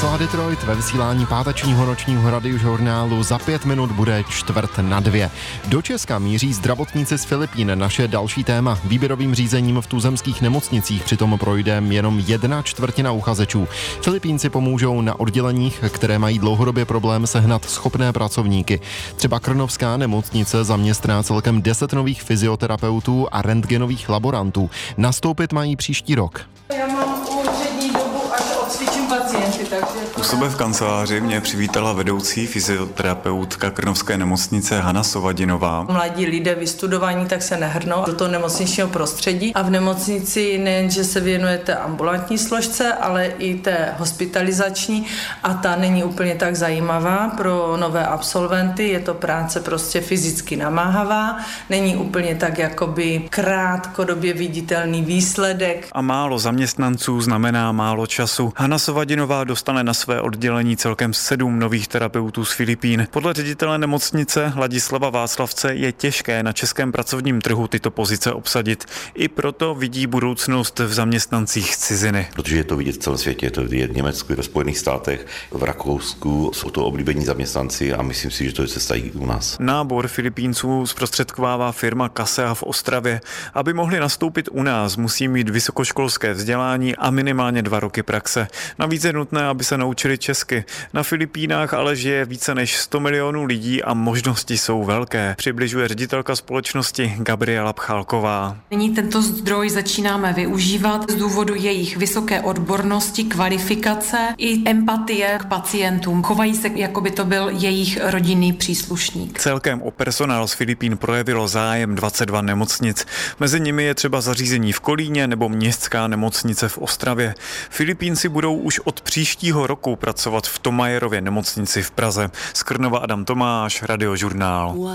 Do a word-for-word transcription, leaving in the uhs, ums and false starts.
Praha Detroit ve vysílání pátečního nočního radiožurnálu. Za pět minut bude čtvrt na dvě. Do Česka míří zdravotníci z Filipín. Naše další téma. Výběrovým řízením v tuzemských nemocnicích přitom projde jenom jedna čtvrtina uchazečů. Filipínci pomůžou na odděleních, které mají dlouhodobě problém sehnat schopné pracovníky. Třeba Krnovská nemocnice zaměstná celkem deset nových fyzioterapeutů a rentgenových laborantů. Nastoupit mají příští rok. Já mám úřední dobu, až odcvičím pacienty, takže... U sebe v kanceláři mě přivítala vedoucí fyzioterapeutka Krnovské nemocnice Hana Sovadinová. Mladí lidé vystudovaní tak se nehrnou do toho nemocničního prostředí a v nemocnici nejenže se věnujete ambulantní složce, ale i té hospitalizační a ta není úplně tak zajímavá pro nové absolventy. Je to práce prostě fyzicky namáhavá, není úplně tak jakoby krátkodobě viditelný výsledek. A málo zaměstnanců znamená málo času. Hana Sovadinová dostane na své oddělení celkem sedm nových terapeutů z Filipín. Podle ředitele nemocnice Ladislava Václavce je těžké na českém pracovním trhu tyto pozice obsadit. I proto vidí budoucnost v zaměstnancích z ciziny. Protože je to vidět v celém světě, je to vidět v Německu, ve Spojených státech, v Rakousku, jsou to oblíbení zaměstnanci a myslím si, že to je cesta i u nás. Nábor Filipínců zprostředkovává firma Kasea v Ostravě. Aby mohli nastoupit u nás, musí mít vysokoškolské vzdělání a minimálně dva roky praxe. Navíc je nutné, aby se naučili česky. Na Filipínách ale žije více než sto milionů lidí a možnosti jsou velké, přibližuje ředitelka společnosti Gabriela Pchálková. Nyní tento zdroj začínáme využívat z důvodu jejich vysoké odbornosti, kvalifikace i empatie k pacientům. Chovají se, jako by to byl jejich rodinný příslušník. Celkem o personál z Filipín projevilo zájem dvacet dva nemocnic. Mezi nimi je třeba zařízení v Kolíně nebo městská nemocnice v Ostravě. Filipínci budou už od příštího roku pracovat v Tomajerově nemocnici v Praze. Z Krnova Adam Tomáš, Radiožurnál.